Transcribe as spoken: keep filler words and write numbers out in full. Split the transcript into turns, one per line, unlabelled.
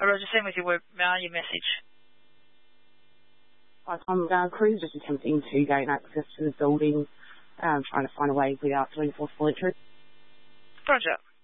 Roger, same with you. Word, uh, your message.
Hi, Tom. Uh, Crew's just attempting to gain access to the building, um, trying to find a way without doing forcible entry.
Roger.